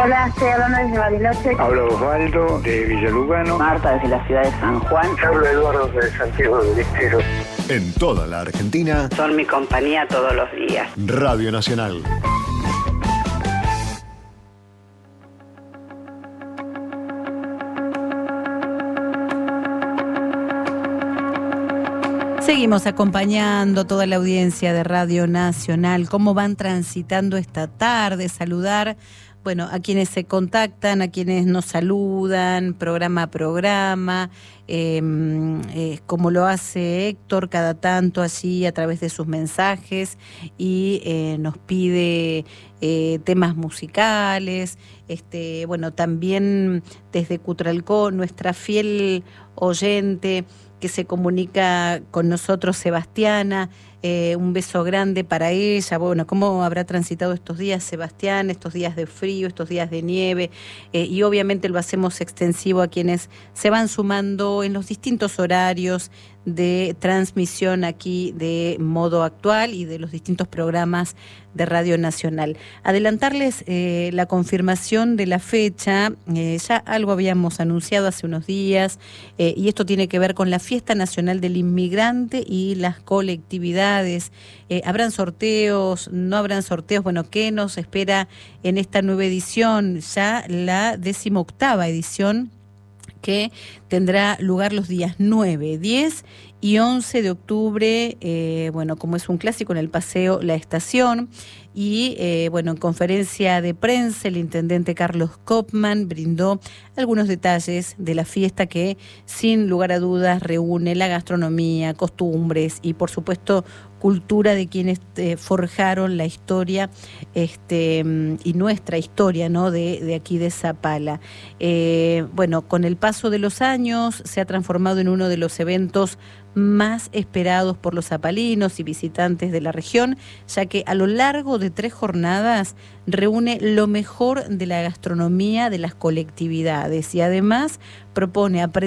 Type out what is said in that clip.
Hola, estoy hablando desde Bariloche. Hablo Osvaldo de Villalugano. Marta desde la ciudad de San Juan. Hablo Eduardo de Santiago del Estero. En toda la Argentina. Son mi compañía todos los días. Radio Nacional. Seguimos acompañando toda la audiencia de Radio Nacional, cómo van transitando esta tarde, saludar, bueno, a quienes se contactan, a quienes nos saludan, programa a programa, como lo hace Héctor cada tanto allí a través de sus mensajes y nos pide temas musicales, bueno, también desde Cutralcó, nuestra fiel oyente que se comunica con nosotros, Sebastiana, un beso grande para ella. Bueno, ¿cómo habrá transitado estos días, Sebastián, estos días de frío, estos días de nieve? Y obviamente lo hacemos extensivo a quienes se van sumando en los distintos horarios de transmisión aquí de Modo Actual y de los distintos programas de Radio Nacional. Adelantarles la confirmación de la fecha, ya algo habíamos anunciado hace unos días, y esto tiene que ver con la Fiesta Nacional del Inmigrante y las colectividades. ¿Habrán sorteos? ¿No habrán sorteos? Bueno, ¿qué nos espera en esta nueva edición? Ya la 18ª edición, que tendrá lugar los días 9, 10 y 11 de octubre, bueno, como es un clásico, en el Paseo La Estación. Y bueno, en conferencia de prensa el intendente Carlos Kopman brindó algunos detalles de la fiesta que sin lugar a dudas reúne la gastronomía, costumbres y por supuesto cultura de quienes forjaron la historia y nuestra historia, ¿no?, de aquí de Zapala. Bueno, con el paso de los años se ha transformado en uno de los eventos más esperados por los zapalinos y visitantes de la región, ya que a lo largo de 3 jornadas reúne lo mejor de la gastronomía de las colectividades y además propone